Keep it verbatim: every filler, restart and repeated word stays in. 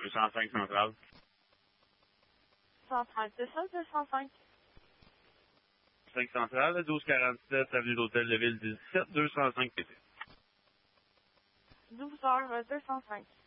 deux cent cinq centrale. cent trente-six, deux cent cinq. cinq centrale, douze quarante-sept, avenue d'Hôtel de Ville, dix-sept, deux cent cinq P T. douze heures, deux cent cinq.